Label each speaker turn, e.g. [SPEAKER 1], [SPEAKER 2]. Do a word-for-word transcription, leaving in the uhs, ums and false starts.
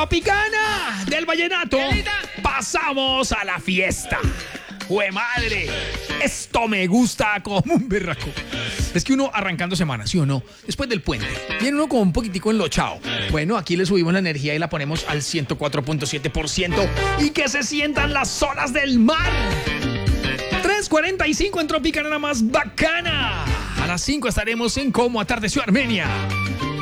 [SPEAKER 1] Tropicana del vallenato, pasamos a la fiesta. ¡Jue madre! Esto me gusta como un berraco. Es que uno arrancando semana, ¿sí o no? Después del puente, viene uno como un poquitico enlochado. Bueno, aquí le subimos la energía y la ponemos al ciento cuatro punto siete por ciento y que se sientan las olas del mar. tres cuarenta y cinco en Tropicana, la más bacana. A las cinco estaremos en Cómo Atardeció Armenia.